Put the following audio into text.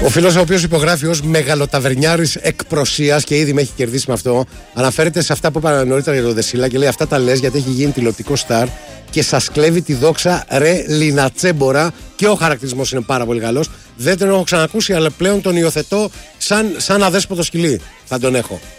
Ο φίλος ο οποίος υπογράφει ως μεγαλοταβερνιάρης εκ προσίας και ήδη με έχει κερδίσει με αυτό, αναφέρεται σε αυτά που είπα νωρίτερα για τον Δεσίλα και λέει: αυτά τα λες γιατί έχει γίνει τηλεοπτικό στάρ και σας κλέβει τη δόξα, ρε Λινατσέμπορα. Και ο χαρακτηρισμός είναι πάρα πολύ καλός. Δεν τον έχω ξανακούσει, αλλά πλέον τον υιοθετώ σαν αδέσποτο σκυλί. Θα τον έχω.